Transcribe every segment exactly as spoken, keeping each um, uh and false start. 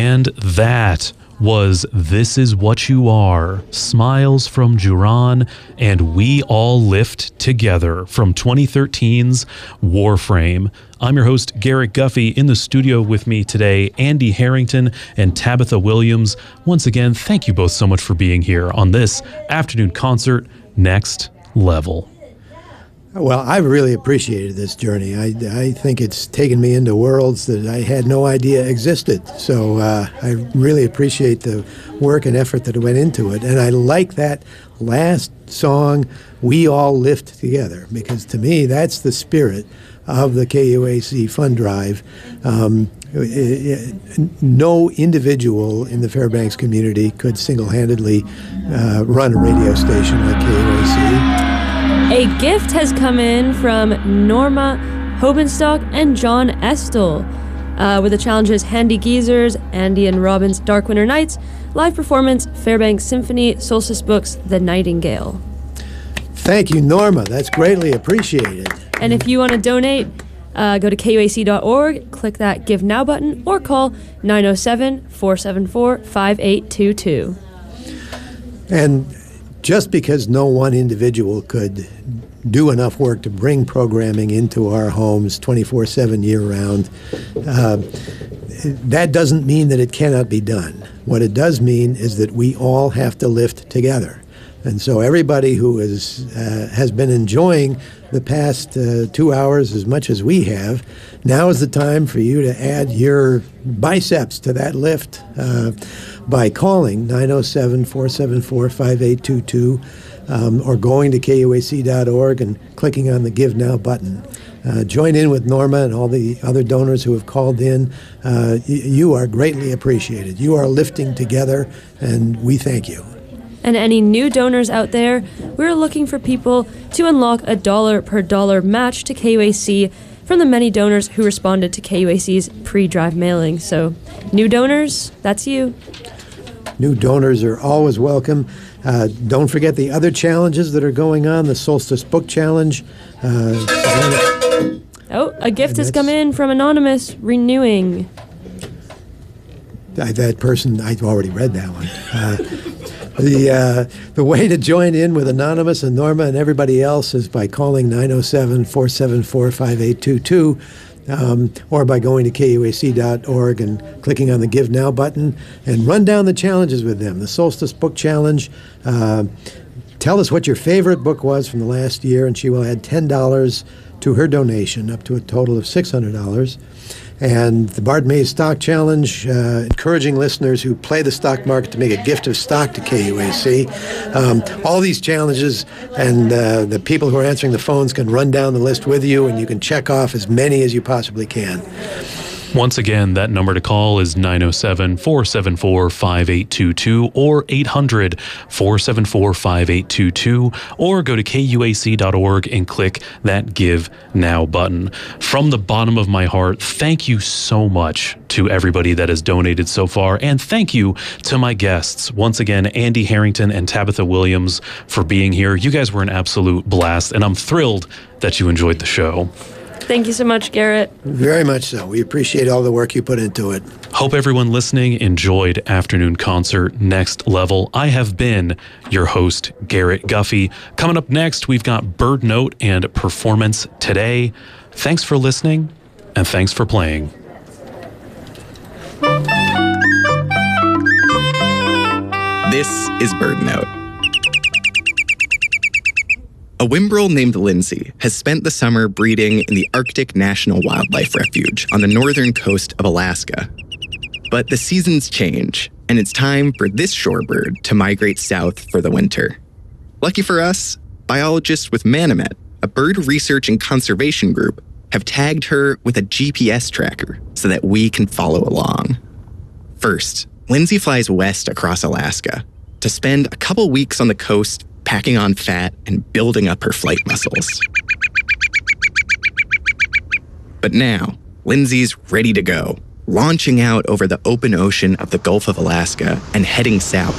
And that was This Is What You Are, Smiles from Juran, and We All Lift Together from twenty thirteen's Warframe. I'm your host, Garrett Guffey. In the studio with me today, Andy Harrington and Tabitha Williams. Once again, thank you both so much for being here on this afternoon concert, Next Level. Well, I've really appreciated this journey. I, I think it's taken me into worlds that I had no idea existed. So uh, I really appreciate the work and effort that went into it. And I like that last song, We All Lift Together, because to me, that's the spirit of the K U A C Fund Drive. Um, it, it, no individual in the Fairbanks community could single-handedly uh, run a radio station like K U A C. A gift has come in from Norma Hobenstock and John Estel uh, with the challenges Handy Geezers, Andy and Robin's Dark Winter Nights, live performance, Fairbanks Symphony, Solstice Books, The Nightingale. Thank you, Norma. That's greatly appreciated. And if you want to donate, uh, go to K U A C dot org, click that Give Now button, or call nine oh seven, four seven four, five eight two two. And just because no one individual could do enough work to bring programming into our homes twenty-four seven year-round, uh, that doesn't mean that it cannot be done. What it does mean is that we all have to lift together. And so everybody who is, uh, has been enjoying the past uh, two hours as much as we have, now is the time for you to add your biceps to that lift uh, by calling nine oh seven, four seven four, five eight two two um, or going to K U A C dot org and clicking on the Give Now button. Uh, join in with Norma and all the other donors who have called in. Uh, y- you are greatly appreciated. You are lifting together, and we thank you. And any new donors out there, we're looking for people to unlock a dollar per dollar match to K U A C from the many donors who responded to K U A C's pre-drive mailing. So, new donors, that's you. New donors are always welcome. Uh, don't forget the other challenges that are going on, the Solstice Book Challenge. Uh, oh, a gift has come in from Anonymous, renewing. I, that person, I've already read that one. Uh, The uh, the way to join in with Anonymous and Norma and everybody else is by calling nine oh seven, four seven four, five eight two two um, or by going to K U A C dot org and clicking on the Give Now button and run down the challenges with them. The Solstice Book Challenge. Uh, tell us what your favorite book was from the last year, and she will add ten dollars to her donation, up to a total of six hundred dollars. And the Bard Mays Stock Challenge, uh, encouraging listeners who play the stock market to make a gift of stock to K U A C. Um, all these challenges, and uh, the people who are answering the phones can run down the list with you, and you can check off as many as you possibly can. Once again, that number to call is nine oh seven, four seven four, five eight two two or eight hundred, four seven four, five eight two two, or go to K U A C dot org and click that Give Now button. From the bottom of my heart, thank you so much to everybody that has donated so far, and thank you to my guests. Once again, Andy Harrington and Tabitha Williams for being here. You guys were an absolute blast, and I'm thrilled that you enjoyed the show. Thank you so much, Garrett. Very much so. We appreciate all the work you put into it. Hope everyone listening enjoyed Afternoon Concert Next Level. I have been your host, Garrett Guffey. Coming up next, we've got Bird Note and Performance Today. Thanks for listening, and thanks for playing. This is Bird Note. A whimbrel named Lindsay has spent the summer breeding in the Arctic National Wildlife Refuge on the northern coast of Alaska. But the seasons change, and it's time for this shorebird to migrate south for the winter. Lucky for us, biologists with Manomet, a bird research and conservation group, have tagged her with a G P S tracker so that we can follow along. First, Lindsay flies west across Alaska to spend a couple weeks on the coast packing on fat and building up her flight muscles. But now, Lindsay's ready to go, launching out over the open ocean of the Gulf of Alaska and heading south.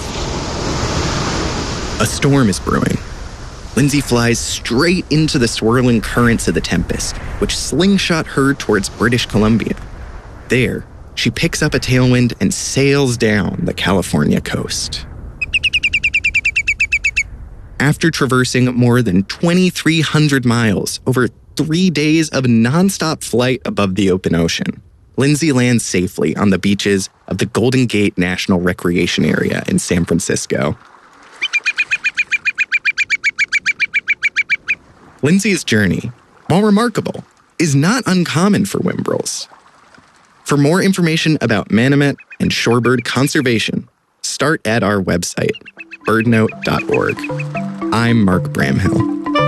A storm is brewing. Lindsay flies straight into the swirling currents of the tempest, which slingshot her towards British Columbia. There, she picks up a tailwind and sails down the California coast. After traversing more than twenty-three hundred miles over three days of nonstop flight above the open ocean, Lindsay lands safely on the beaches of the Golden Gate National Recreation Area in San Francisco. Lindsay's journey, while remarkable, is not uncommon for whimbrels. For more information about Manomet and shorebird conservation, start at our website, bird note dot org. I'm Mark Bramhill.